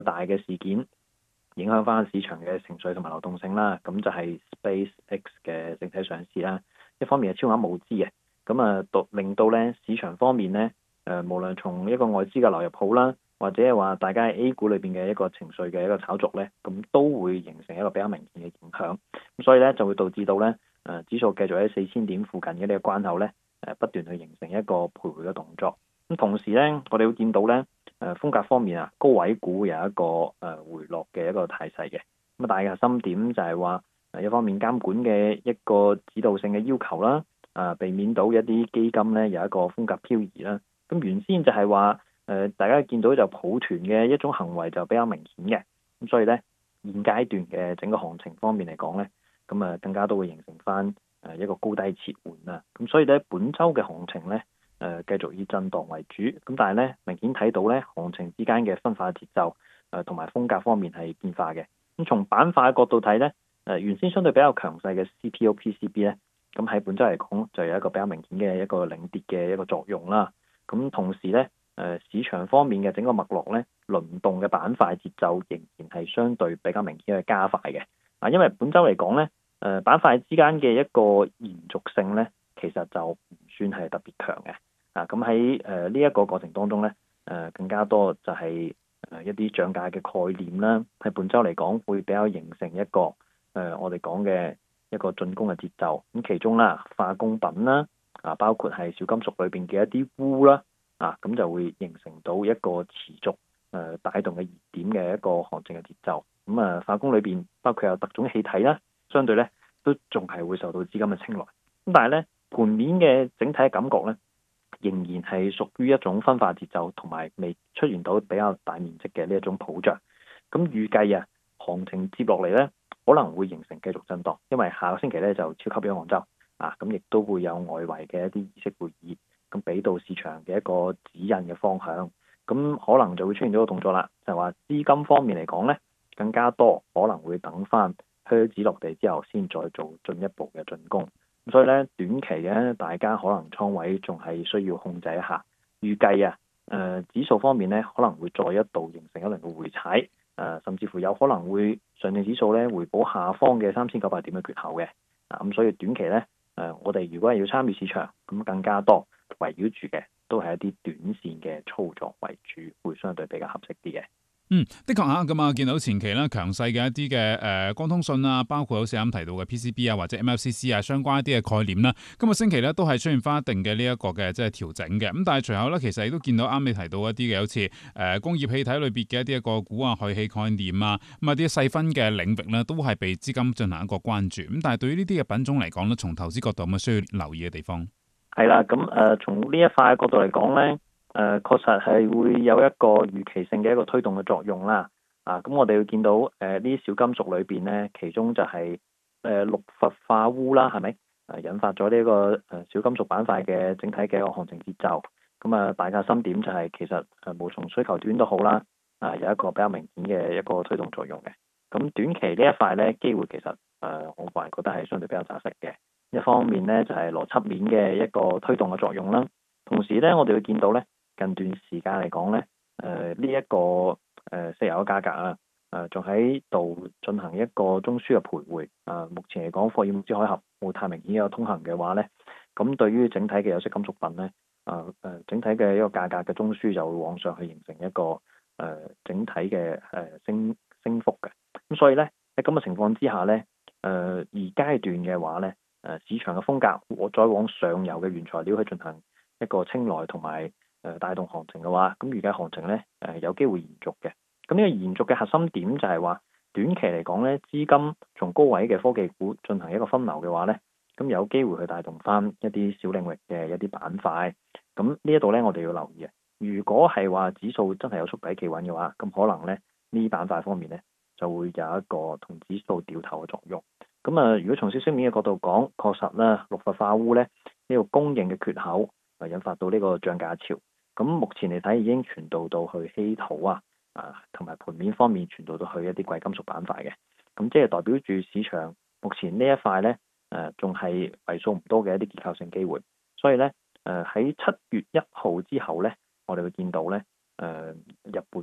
大嘅事件影響翻市場嘅情緒同埋流動性啦。咁就係 SpaceX 嘅整體上市啦。一方面係超額募資嘅，咁令到咧市場方面咧無論從一個外資嘅流入好啦，或者係話大家喺 A 股裏邊嘅一個情緒嘅一個炒作咧，咁都會形成一個比較明顯嘅影響。咁所以咧就會導致到咧指數繼續喺4000點附近嘅呢個關口咧不斷去形成一個徘徊嘅動作。咁同時咧，我哋會見到咧風格方面高位股有一個回落嘅一個態勢嘅。咁大嘅核心點就係話一方面監管嘅一個指導性嘅要求啦，避免到一啲基金咧有一個風格漂移啦。咁原先就係話大家見到就抱團嘅一種行為就比較明顯嘅。咁所以咧現階段嘅整個行情方面嚟講咧，咁更加都會形成翻一個高低切換啦。咁所以咧本週嘅行情咧繼續以震盪為主。咁但係咧明顯睇到咧行情之間嘅分化節奏同埋風格方面係變化嘅。咁從板塊角度睇咧，原先相對比較強勢嘅 CPO、PCB 咧，咁喺本週嚟講就有一個比較明顯嘅一個領跌嘅一個作用啦。咁同時咧，市場方面嘅整個脈絡咧，輪動嘅板塊節奏仍然係相對比較明顯嘅加快嘅。因為本週嚟講咧，板塊之間嘅一個延續性咧，其實就唔算係特別強嘅。咁喺呢一個過程當中咧，更加多就係一啲漲價嘅概念啦，喺本週嚟講會比較形成一個我哋講嘅一個進攻嘅節奏。咁其中啦，化工品啦，包括係小金屬裏邊嘅一啲鎢啦，咁就會形成到一個持續帶動嘅熱點嘅一個行情嘅節奏。咁化工裏邊包括有特種氣體啦，相對咧都仲係會受到資金嘅青睞。咁但係咧盤面嘅整體嘅感覺咧，仍然係屬於一種分化節奏，同埋未出現到比較大面積嘅呢一種普漲。咁預計行情接落嚟咧，可能會形成繼續震盪，因為下個星期咧就超級央行週咁亦都會有外圍嘅一啲議息會議，咁俾到市場嘅一個指引嘅方向。咁可能就會出現咗個動作啦，就係話資金方面嚟講咧，更加多可能會等翻靴子落地之後，先再做進一步嘅進攻。所以咧，短期嘅大家可能倉位仲係需要控制一下。預計指數方面咧，可能會再一度形成一輪嘅回踩，甚至乎有可能會上證指數咧回補下方嘅3900點嘅缺口嘅。咁所以短期咧，我哋如果係要參與市場，咁更加多圍繞住嘅都係一啲短線嘅操作為主，會相對比較合適啲嘅。 的確嚇咁啊，見到前期咧強勢嘅一啲嘅光通訊啊，包括好似啱提到嘅 PCB 啊或者 MLCC 啊相關一啲嘅概念啦，今個星期咧都係出現翻一定嘅呢一個嘅即係調整嘅。咁但係隨後咧，其實亦都見到啱你提到一啲嘅，好似工業氣體裏邊嘅一啲個股啊、氦氣概念啊，咁啊啲細分嘅領域咧，都係被資金進行一個關注。咁但係對於呢啲嘅品種嚟講咧，從投資角度有冇需要留意嘅地方？ 係啦，咁從呢一塊角度嚟講咧，確實係會有一個預期性嘅一個推動嘅作用啦。咁我哋會見到呢啲小金屬裏邊咧，其中就係氯氟化鎢啦，係咪？引發咗呢個小金屬板塊嘅整體嘅一個行情節奏。咁大家心點就係其實無從需求端都好啦，有一個比較明顯嘅一個推動作用嘅。咁短期呢一塊咧，機會其實我個人覺得係相對比較紮實嘅。一方面咧就係邏輯面嘅一個推動嘅作用啦，同時咧我哋會見到咧近段時間嚟講咧，呢一個石油嘅價格仲喺度進行一個中樞嘅徘徊。目前嚟講，霍爾木茲海峽冇太明顯嘅通行嘅話咧，咁對於整體嘅有色金屬品咧，整體嘅一個價格嘅中樞就會往上去形成一個整體嘅升幅嘅。咁所以咧喺咁嘅情況之下咧，而階段嘅話咧，市場嘅風格我再往上游嘅原材料去進行一個青睞同埋帶動行情嘅話，咁預計行情咧有機會延續嘅。咁呢個延續嘅核心點就係話，短期嚟講咧，資金從高位嘅科技股進行一個分流嘅話咧，咁有機會去帶動翻一啲小領域嘅一啲板塊。咁呢一度咧，我哋要留意嘅。如果係話指數真係有觸底企穩嘅話，咁可能咧呢啲板塊方面咧就會有一個同指數掉頭嘅作用。咁如果從消息面嘅角度講，確實咧，氯氟化鎢咧呢個供應嘅缺口引發到呢個漲價潮。咁目前嚟睇已經傳導到去稀土同埋盤面方面傳導到去一啲貴金屬板塊嘅。咁即係代表住市場目前呢一塊咧仲係為數唔多嘅一啲結構性機會。所以咧喺7月1號之後咧，我哋會見到咧日本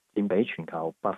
佔比全球